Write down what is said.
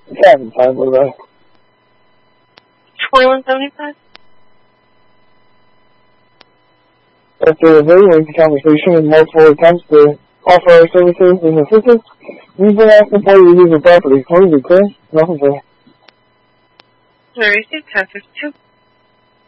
Having time with that. 2175. After evaluating the conversation with multiple attempts to offer our services and assistance, we've been asking for you to use your property. What is it, clear? Nothing, sir. I received 1052.